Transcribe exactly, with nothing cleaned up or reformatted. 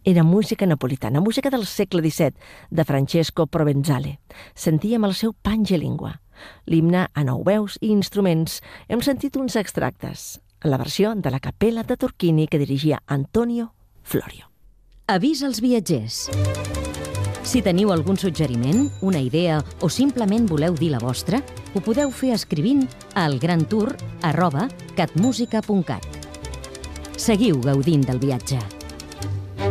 Era música napolitana, música del segle disset, de Francesco Provenzale. Sentíem el seu Pangelingua. L'himne a nou veus i instruments. Hem sentit uns extractes, en la versió de la Capella de Turchini que dirigia Antonio Florio. Avís als viatgers. Si teniu algun suggeriment, una idea o simplement voleu dir la vostra, ho podeu fer escrivint a elgrantour arroba catmusica punt cat. Seguiu gaudint del viatge.